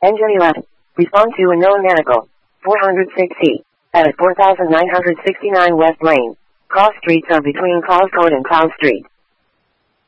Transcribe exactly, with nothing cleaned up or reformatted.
Engine eleven. Respond to a known medical. four hundred six C. At four thousand nine hundred sixty-nine West Lane. Cross streets are between Cloud Court and Cloud Street.